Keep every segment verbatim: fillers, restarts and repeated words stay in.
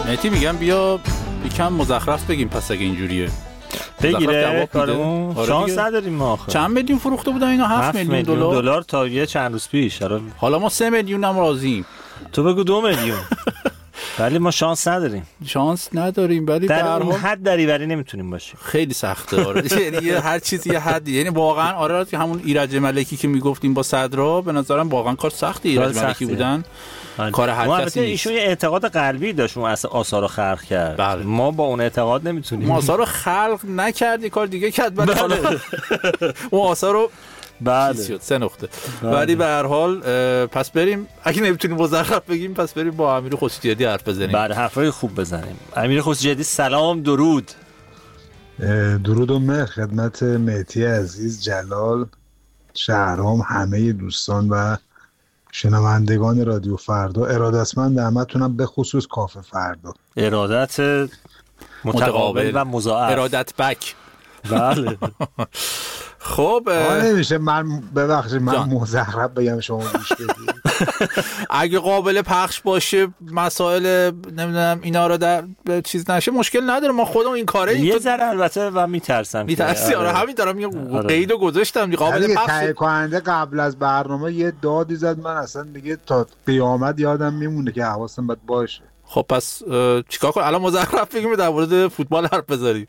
مهدی میگم بیا یکم مزخرف بگیم پس اگه اینجوریه بگیره کارمون. شانس نداریم ما آخه. چند میلیون فروخته بودن اینا؟ هفت میلیون دلار دلار تا یه چند روز پیش. حالا ما سه میلیون هم راضییم. تو بگو دو میلیون. ولی ما شانس نداریم. شانس نداریم ولی در اون حد دریوری نمیتونیم باشیم. خیلی سخته آره. یعنی هر چیزی یه حدی. یعنی واقعا آره همون ایرج ملکی که میگفتیم با صدرا به نظرم واقعا کار سختی ایرج ملکی بودن. کار هر کسی نیست. ایشون یه اعتقاد قلبی داشت اون اصلا آثار رو خلق کرد. بله. ما با اون اعتقاد نمیتونیم. ما آثار رو خلق نکردی کار دیگه کرد ولی حالا اون آثار رو بعد شد سه نقطه. ولی به هر حال پس بریم اگه نمیتونیم مزخرف بگیم پس بریم با امیر خسروجدی حرف بزنیم. بعد حرفای خوب بزنیم. امیر خسروجدی سلام درود. درود و مهر خدمت مهدی عزیز، جلال، شهرام، همه دوستان و شنوندگان رادیو فردا. ارادتمند همتونم به خصوص کافه فردا. ارادت متقابل و مضاعف. ارادت بک. بله. خب نمیشه من ببخشید من مزخرف بگم شما گوش بدید. اگه قابل پخش باشه مسائل نمیدونم اینا رو در چیز نشه مشکل نداره، ما خودمون این کاره یه ذره البته و میترسم میترسی. آره همین دارم میگم قیدو گذاشتم قابل پخش. تهیه کننده قبل از برنامه یه دادی زد من اصلا دیگه تا قیامت یادم میمونه که حواسم باید باشه. خب پس چیکار کنم الان مزخرف بگیم در مورد فوتبال حرف بزنیم؟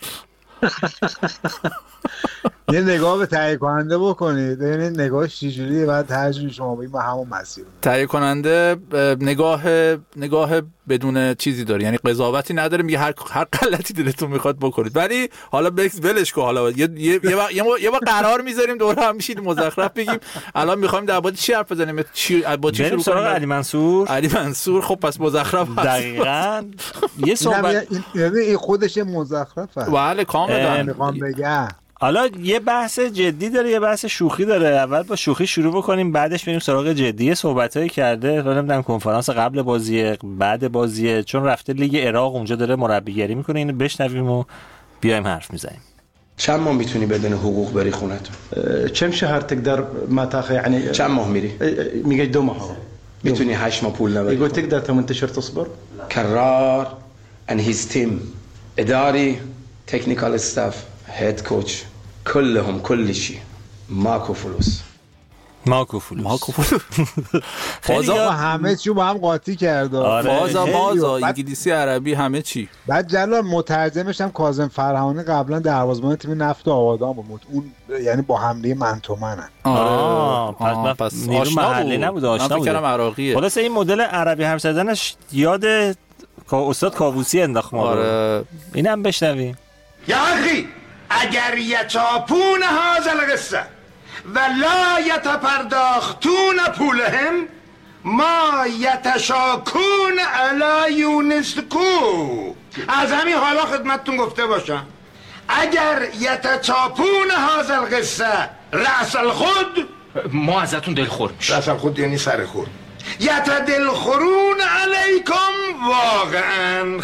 یه نگاه به تهیه کننده بکنید ببینید نگاهش چجوریه بعد ترجمه شما بگید ما همون مسیر. تهیه کننده نگاه نگاه بدون چیزی داره، یعنی قضاوتی نداره، میگه هر هر غلطی دلتون میخواد بکنید. ولی حالا بکس ولش کو، حالا یه یه یه بار قرار میذاریم دور هم میشید مزخرف بگیم. الان میخوایم در مورد چی حرف بزنیم؟ چی با چی شروع کنیم؟ علی منصور. علی منصور خب پس مزخرف دقیقاً یه صحبت این خودش مزخرفه. بله کاملا میخوام بگم. حالا یه بحث جدی داره یه بحث شوخی داره. اول با شوخی شروع بکنیم بعدش بریم سراغ جدی. صحبتایی کرده حالا نمیدونم کنفرانس قبل بازی بعد بازی چون رفته لیگ عراق اونجا داره مربیگری میکنه اینو بشنویم و بیایم حرف میزنیم. چند ماه میتونی بدون حقوق بری خونتون؟ كم شهر تقدر ما تاخذ يعني چند ماه میری؟ میگه دو ماه. میتونی هشت ماه پول نبری. يقول تقدر ثمانية اشهر تصبر؟ کرار and his team اداری technical staff head coach كلهم كل شيء ماكو فلوس ماکو فلوس ماکو فلوس فازا همه چی با هم قاطی کرده. فازا بازا انگلیسی عربی همه چی. بعد جلال مترجمش هم کاظم فرهانی قبلا دروازه‌بان تیم نفت آبادان بود. اون یعنی با حمله من تو منن. آره پس نیرو محلی نبود آشنا بود. عراقیه. خلاص این مدل عربی حرف زدنش یاد استاد کاووسی انداخت ما. آره اینم بشنویم. یا اخی اگر یچاپون هذا القصه و لا یتپرداختون پولهم ما یتشاکون علی یونسکو. از همین حالا خدمتتون گفته باشم اگر یتچاپون هذا القصه رأس الخود ما ازتون دلخور میشیم. رأس الخود یعنی سر خود. یتدلخورون علیکم واقعا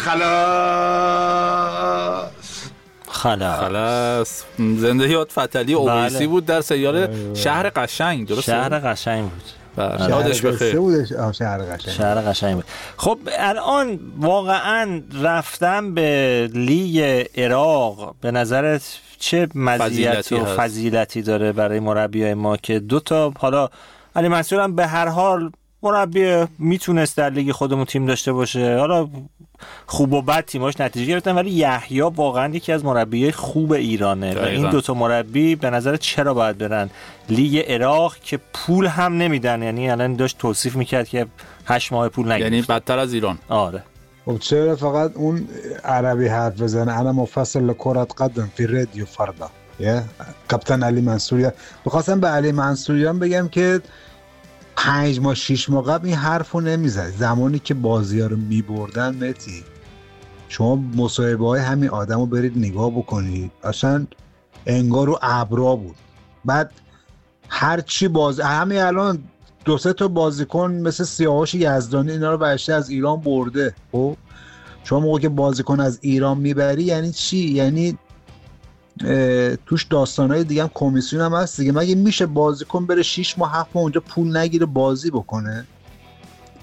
خلاص خلاص خلاص. زندگیات فتلی اویسی بله. بود در سریال شهر قشنگ. درسته؟ شهر قشنگ بود. بله. یادش بخیر. شهر قشنگ. شهر قشنگ بود. خب الان واقعا رفتن به لیگ عراق به نظرت چه مزیت و فضیلتی داره برای مربیای ما که دو تا حالا علی منصور هم به هر حال مربی میتونست در لیگ خودمون تیم داشته باشه، حالا خوب و بد تیماش نتیجه گرفتن، ولی یحیی واقعا یکی از مربیای خوب ایرانه و این دوتا مربی به نظر چرا باید برن لیگ عراق که پول هم نمیدن؟ یعنی الان داشت توصیف میکرد که هشت ماه پول نگرفت. یعنی بدتر از ایران. آره خب چرا فقط اون عربی حرف بزنه؟ انا مفصل لكرة قدم فی رادیو فردا. یه کاپیتان علی منصوریان. می‌خواستم به علی منصوریان بگم که پنج ماه شیش ماه قبل این حرفو نمیزد. زمانی که بازی‌ها رو می‌بردن متی شما مصاحبه‌های همین آدمو برید نگاه بکنید اصلا انگار رو ابرا بود. بعد هر چی باز همین الان دو سه تا بازیکن مثل سیاوش یزدانی اینا رو برشته از ایران برده. خب شما موقع که بازیکن از ایران میبری یعنی چی؟ یعنی توش داستانهای دیگه هم کمیسیون هم هست دیگه. مگه میشه بازیکن بره شش ماه هفت ماه اونجا پول نگیره بازی بکنه؟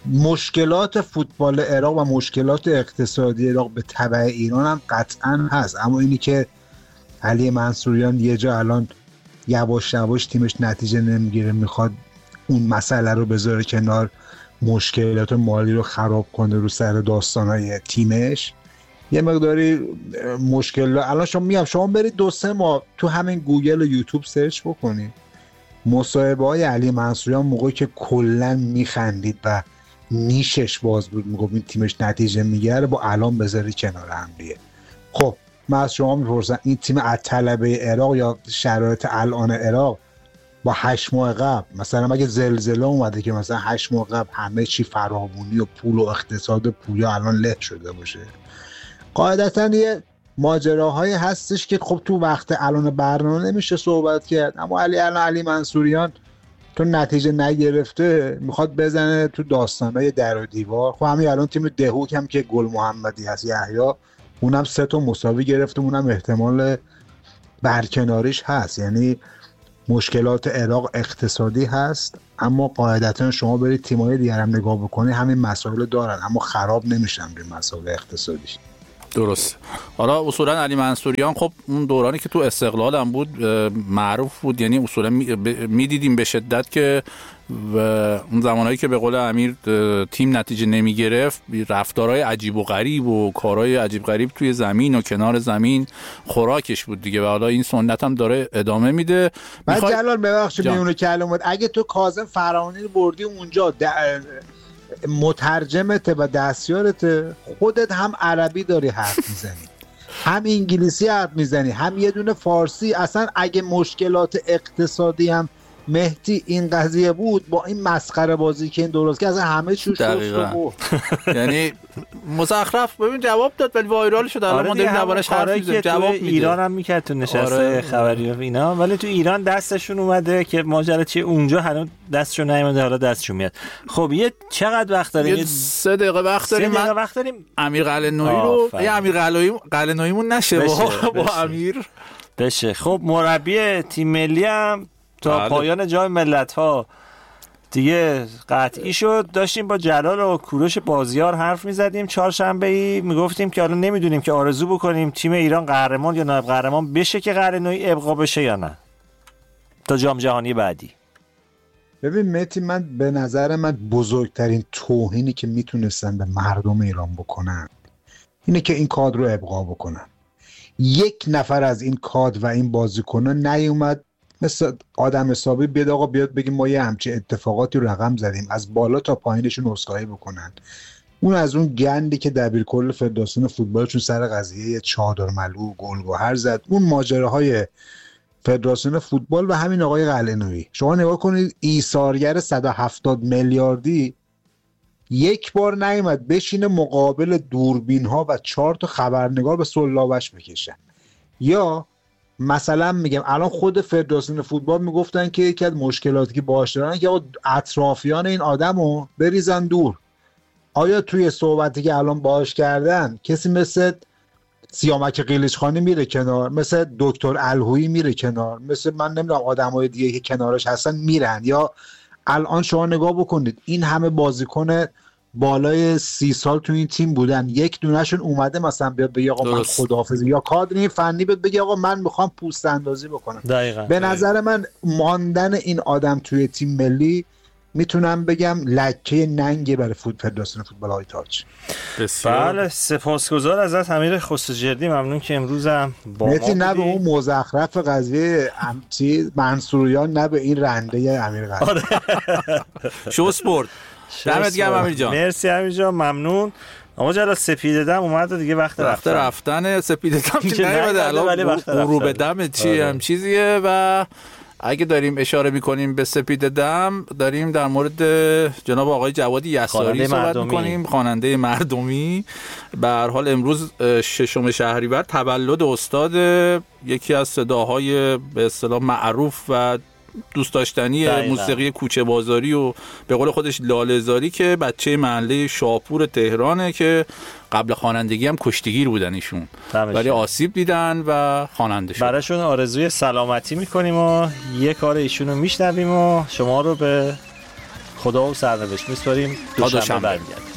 مشکلات فوتبال عراق و مشکلات اقتصادی عراق به تبع ایران هم قطعا هست، اما اینی که علی منصوریان یه جا الان یواش یواش تیمش نتیجه نمیگیره میخواد اون مسئله رو بذاره کنار، مشکلات مالی رو خراب کنه رو سر داستانهای تیمش، یه مقداری مشکل. الان شما میگم شما برید دو سه ماه تو همین گوگل و یوتیوب سرچ بکنید مصاحبه های علی منصوریان موقعی که کلا میخندید و نیشش باز بود میگفت این تیمش نتیجه میگیره با الان بذاری کنار هم دیگه. خب من از شما میپرسم این تیم الطلبه عراق یا شرایط الان عراق با هشت ماه قبل مثلا مگه زلزله اومده که مثلا هشت ماه قبل همه چی فراوانی و پول و اقتصاد پویا الان له شده باشه؟ قاعدتا یه ماجراهایی هستش که خب تو وقت الان برنامه نمیشه صحبت کرد، اما علی الان علی منصوریان تو نتیجه نگرفته میخواد بزنه تو داستانای در و دیوار. خب همین الان تیم دهوک هم که گل محمدی هست یحیی اونم سه تا مساوی گرفته، اونم احتمال برکناریش هست. یعنی مشکلات عراق اقتصادی هست، اما قاعدتا شما برید تیم‌های دیگر هم نگاه بکنی همین مسائل دارن اما خراب نمیشن به مسائل اقتصادیش. درست. حالا اصولا علی منصوریان خب اون دورانی که تو استقلال هم بود معروف بود، یعنی اصولا میدیدیم به شدت که و اون زمانهایی که به قول امیر تیم نتیجه نمی گرفت رفتارهای عجیب و غریب و کارهای عجیب غریب توی زمین و کنار زمین خوراکش بود دیگه و حالا این سنت هم داره ادامه میده. من میخوای... جلال ببخشید میونه کلمات، اگه تو کاظم فرهانی رو بردی اونجا د... مترجمت و دستیارت، خودت هم عربی داری حرف میزنی هم انگلیسی حرف میزنی هم یه دونه فارسی. اصلا اگه مشکلات اقتصادی هم مهدی این قضیه بود با این مسخره بازی که این درست که اصلا همه چیش درست یعنی مزخرف ببین جواب داد ولی وایرال شد. الان ما داریم دربارش حرف میزنیم. جواب میده. ایران هم میکرد تو نشسته آره. خبری و اینا، ولی تو ایران دستشون اومده که ماجرا چیه، اونجا هنوز دستشون نیومده، حالا دستشون میاد. خب یه چقدر وقت داریم؟ یه سه دقیقه وقت داریم. سه دقیقه وقت داریم. امیر قلعه‌نویی رو یه امیر قلعه‌نویی قلعه‌نوییمون نشه با, با امیر بشه. خب مربی تیم ملی هم تا بله. پایان جام ملت‌ها دیگه قطعی شد. داشتیم با جلال و کوروش بازیار حرف می‌زدیم چهارشنبه‌ای، میگفتیم که حالا نمیدونیم که آرزو بکنیم تیم ایران قهرمان یا نایب قهرمان بشه که قلعه‌نویی ابقا بشه یا نه تا جام جهانی بعدی. ببین مهدی، من به نظر من بزرگترین توهینی که میتونستن به مردم ایران بکنن اینه که این کادر رو ابقا بکنن. یک نفر از این کادر و این بازیکنان نیومد مثل آدم حسابی بیاد آقا بیاد بگیم ما یه همچین اتفاقاتی رو رقم زدیم، از بالا تا پایینشون عذرخواهی بکنن. اون از اون گندی که دبیرکل فدراسیون فوتبالشون سر قضیه چادرملو گلگهر زد، اون ماجراهای فدراسیون فوتبال و همین آقای قلعه‌نویی. شما نگاه کنید ایثارگر صد و هفتاد میلیاردی یک بار نیامد بشینه مقابل دوربین ها و چهار تا خبرنگار به سلابش بکشن. یا مثلا میگم الان خود فدراسیون فوتبال میگفتن که یکی از مشکلاتی که باهاش دارن که اطرافیان این آدمو بریزن دور. آیا توی صحبتی که الان باهاش کردن کسی مثل سیامک قیلیچخانی میره کنار، مثل دکتر الهویی میره کنار، مثل من نمیدونم آدمای دیگه که کنارش هستن میرن؟ یا الان شما نگاه بکنید این همه بازیکن بالای سی سال تو این تیم بودن، یک دونهشون اومده مثلا بیاد بگه آقا من خداحافظی، یا کادر فنی بیاد بگه آقا من میخوام پوست اندازی بکنم. دقیقاً. به نظر من ماندن این آدم توی تیم ملی میتونم بگم لکه ننگی برای فوت فدراسیون فوتبال های تاج. بله سپاسگزار ازت امیر خسروجردی، ممنون که امروز هم با ما بودی. نه به اون مزخرف قضیه امتی منصوریان، نه به این رنده امیر قلعه‌نویی. شو اسپورت. دمت گرم امیر جان. مرسی امیر جان، ممنون. اما جلال سپیده دم اومد دیگه وقت رفتن. وقت رفتن سپیده دم که نیومده الان غروب دم چی هم چیزیه. و اگه داریم اشاره میکنیم به سپیده دم، داریم در مورد جناب آقای جوادی یساری صحبت میکنیم، خواننده مردمی. به هر حال امروز ششم شهریور تولد استاد، یکی از صداهای به اصطلاح معروف و دوست داشتنی دقیقا. موسیقی کوچه بازاری و به قول خودش لاله‌زاری، که بچه محله شاپور تهرانه که قبل خوانندگی هم کشتیگیر بودن ایشون، ولی آسیب دیدن و خواننده شد. براشون آرزوی سلامتی میکنیم و یک کار ایشونو میشنویم و شما رو به خدا و سرنوشت میسپاریم. دوشنبه برمیگردیم.